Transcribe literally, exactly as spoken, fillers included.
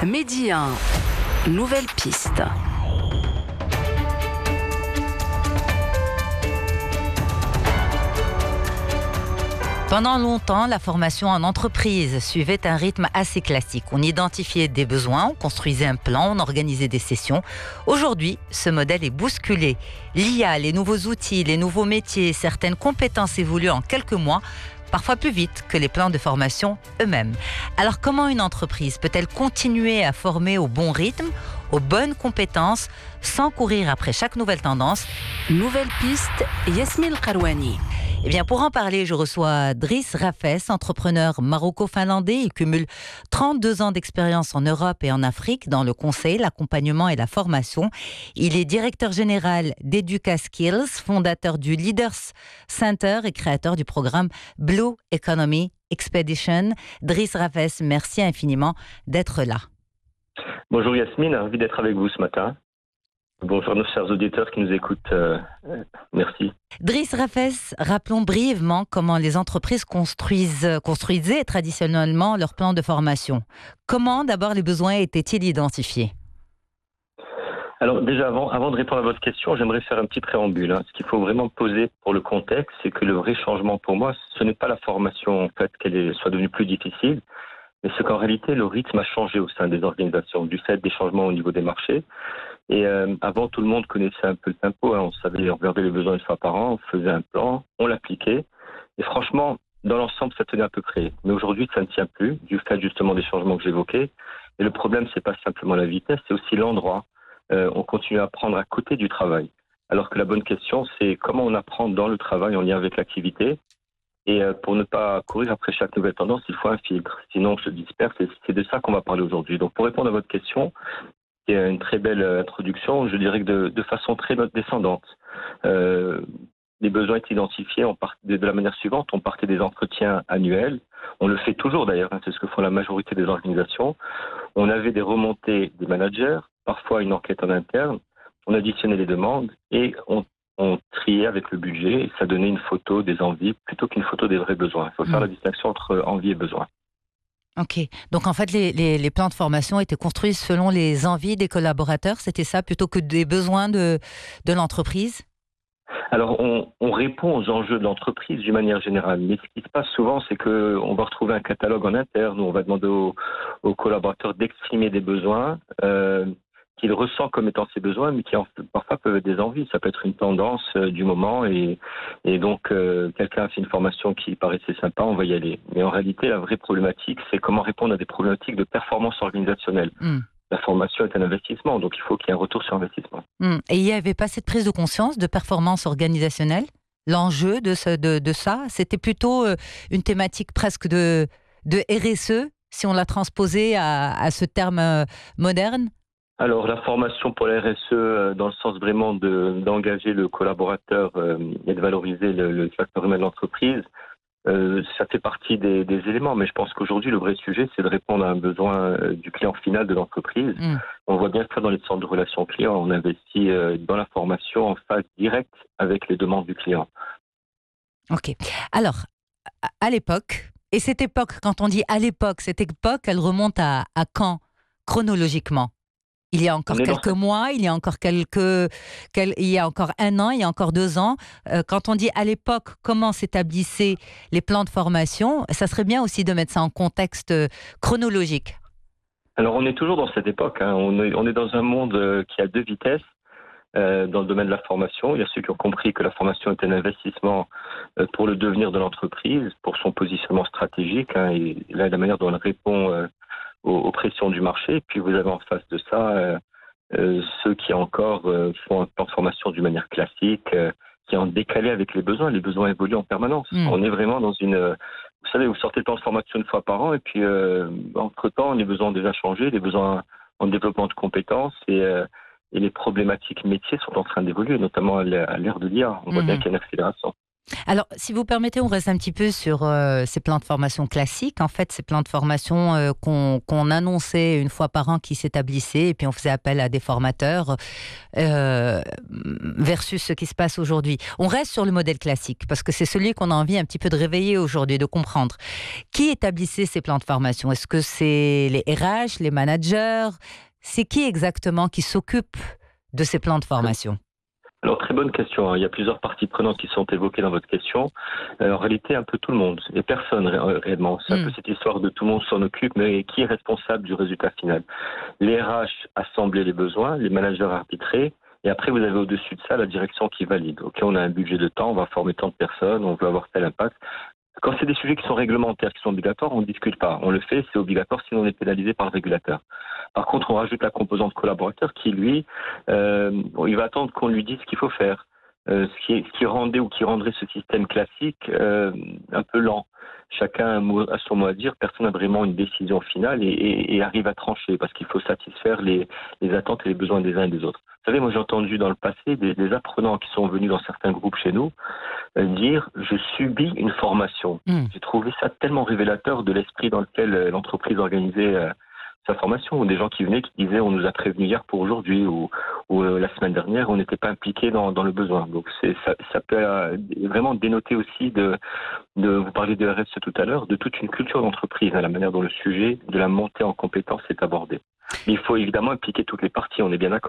Midi un, nouvelle piste. Pendant longtemps, la formation en entreprise suivait un rythme assez classique. On identifiait des besoins, on construisait un plan, on organisait des sessions. Aujourd'hui, ce modèle est bousculé. L'I A, les nouveaux outils, les nouveaux métiers, certaines compétences évoluent en quelques mois, parfois plus vite que les plans de formation eux-mêmes. Alors comment une entreprise peut-elle continuer à former au bon rythme, aux bonnes compétences, sans courir après chaque nouvelle tendance? Nouvelle piste, Yasmine Karouani. Eh bien, pour en parler, je reçois Driss Rafes, entrepreneur maroco-finlandais. Il cumule trente-deux ans d'expérience en Europe et en Afrique dans le conseil, l'accompagnement et la formation. Il est directeur général d'Educa Skills, fondateur du Leaders Center et créateur du programme Blue Economy Expedition. Driss Rafes, merci infiniment d'être là. Bonjour Yasmine, ravi d'être avec vous ce matin. Bonjour nos chers auditeurs qui nous écoutent. Euh, merci. Driss Rafes, rappelons brièvement comment les entreprises construisent, construisaient traditionnellement leur plan de formation. Comment d'abord les besoins étaient-ils identifiés? Alors déjà avant, avant de répondre à votre question, j'aimerais faire un petit préambule. Hein. Ce qu'il faut vraiment poser pour le contexte, c'est que le vrai changement pour moi, ce n'est pas la formation en fait qu'elle est, soit devenue plus difficile, mais c'est qu'en réalité le rythme a changé au sein des organisations du fait des changements au niveau des marchés. Et euh, avant, tout le monde connaissait un peu le tempo. Hein. On savait, on regardait les besoins une fois par an, on faisait un plan, on l'appliquait. Et franchement, dans l'ensemble, ça tenait à peu près. Mais aujourd'hui, ça ne tient plus, du fait justement des changements que j'évoquais. Et le problème, c'est pas simplement la vitesse, c'est aussi l'endroit. Euh, on continue à apprendre à côté du travail. Alors que la bonne question, c'est comment on apprend dans le travail en lien avec l'activité. Et euh, pour ne pas courir après chaque nouvelle tendance, il faut un filtre. Sinon, je disperse. Et c'est de ça qu'on va parler aujourd'hui. Donc, pour répondre à votre question, c'est une très belle introduction, je dirais que de, de façon très descendante. Euh, les besoins étaient identifiés on part, de, de la manière suivante. On partait des entretiens annuels. On le fait toujours d'ailleurs, hein, c'est ce que font la majorité des organisations. On avait des remontées des managers, parfois une enquête en interne. On additionnait les demandes et on, on triait avec le budget et ça donnait une photo des envies plutôt qu'une photo des vrais besoins. Il faut faire la distinction entre envie et besoin. Ok, donc en fait les, les, les plans de formation étaient construits selon les envies des collaborateurs, c'était ça, plutôt que des besoins de, de l'entreprise? Alors on, on répond aux enjeux de l'entreprise d'une manière générale, mais ce qui se passe souvent c'est qu'on va retrouver un catalogue en interne où on va demander aux, aux collaborateurs d'exprimer des besoins euh, qu'il ressent comme étant ses besoins, mais qui en, parfois peuvent être des envies. Ça peut être une tendance euh, du moment et, et donc euh, quelqu'un a fait une formation qui paraissait sympa, on va y aller. Mais en réalité, la vraie problématique, c'est comment répondre à des problématiques de performance organisationnelle. Mm. La formation est un investissement, donc il faut qu'il y ait un retour sur investissement. Mm. Et il n'y avait pas cette prise de conscience de performance organisationnelle? L'enjeu de, ce, de, de ça, c'était plutôt euh, une thématique presque de, de R S E, si on l'a transposé à, à ce terme euh, moderne? Alors, la formation pour la R S E, dans le sens vraiment de, d'engager le collaborateur euh, et de valoriser le, le facteur humain de l'entreprise, euh, ça fait partie des, des éléments. Mais je pense qu'aujourd'hui, le vrai sujet, c'est de répondre à un besoin euh, du client final de l'entreprise. Mmh. On voit bien ça dans les centres de relations clients. On investit euh, dans la formation en phase directe avec les demandes du client. Ok. Alors, à l'époque, et cette époque, quand on dit à l'époque, cette époque, elle remonte à, à quand, chronologiquement? Il y a encore quelques dans... mois, il y a encore quelques, quel, il y a encore un an, il y a encore deux ans. Euh, quand on dit à l'époque comment s'établissaient les plans de formation, ça serait bien aussi de mettre ça en contexte chronologique. Alors on est toujours dans cette époque. Hein. On, est, on est dans un monde qui a deux vitesses euh, dans le domaine de la formation. Il y a ceux qui ont compris que la formation est un investissement euh, pour le devenir de l'entreprise, pour son positionnement stratégique. Hein, et là, la manière dont elle répond euh, aux pressions du marché, et puis vous avez en face de ça euh, euh, ceux qui encore euh, font un plan de formation d'une manière classique, euh, qui est en décalé avec les besoins. Les besoins évoluent en permanence. Mmh. On est vraiment dans une... Vous savez, vous sortez le plan de formation une fois par an, et puis euh, entre-temps, les besoins ont déjà changé, les besoins en développement de compétences, et, euh, et les problématiques métiers sont en train d'évoluer, notamment à l'ère de l'I A. On voit mmh. bien qu'il y a une accélération. Alors, si vous permettez, on reste un petit peu sur euh, ces plans de formation classiques. En fait, ces plans de formation euh, qu'on qu'on annonçait une fois par an qui s'établissaient et puis on faisait appel à des formateurs euh, versus ce qui se passe aujourd'hui. On reste sur le modèle classique parce que c'est celui qu'on a envie un petit peu de réveiller aujourd'hui, de comprendre. Qui établissait ces plans de formation? Est-ce que c'est les R H, les managers? C'est qui exactement qui s'occupe de ces plans de formation? Alors, très bonne question, hein. Il y a plusieurs parties prenantes qui sont évoquées dans votre question. Euh, en réalité, un peu tout le monde. Et personne ré- réellement. C'est un Mm. peu cette histoire de tout le monde s'en occupe, mais qui est responsable du résultat final? Les R H assembler les besoins, les managers arbitrer, et après vous avez au-dessus de ça la direction qui valide. Ok, on a un budget de temps, on va former tant de personnes, on veut avoir tel impact. Quand c'est des sujets qui sont réglementaires, qui sont obligatoires, on ne discute pas. On le fait, c'est obligatoire, sinon on est pénalisé par le régulateur. Par contre, on rajoute la composante collaborateur qui, lui, euh, bon, il va attendre qu'on lui dise ce qu'il faut faire. Euh, ce, qui est, ce qui rendait ou qui rendrait ce système classique euh, un peu lent. Chacun a, un mot, a son mot à dire, personne n'a vraiment une décision finale et, et, et arrive à trancher parce qu'il faut satisfaire les, les attentes et les besoins des uns et des autres. Vous savez, moi j'ai entendu dans le passé des, des apprenants qui sont venus dans certains groupes chez nous euh, dire « je subis une formation Mm. ». J'ai trouvé ça tellement révélateur de l'esprit dans lequel euh, l'entreprise organisait euh, sa formation, ou des gens qui venaient qui disaient on nous a prévenu hier pour aujourd'hui ou, ou euh, la semaine dernière on n'était pas impliqué dans, dans le besoin. Donc c'est, ça, ça peut euh, vraiment dénoter aussi de, de, vous parliez de R S E tout à l'heure, de toute une culture d'entreprise, hein, la manière dont le sujet de la montée en compétences est abordé. Mais il faut évidemment impliquer toutes les parties, on est bien d'accord.